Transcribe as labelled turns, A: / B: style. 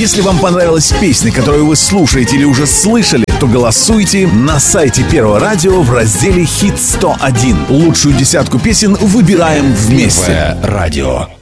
A: Если вам понравилась песня, которую вы слушаете или уже слышали, то голосуйте на сайте Первого радио в разделе «Хит 101». Лучшую десятку песен выбираем вместе.
B: Первое радио.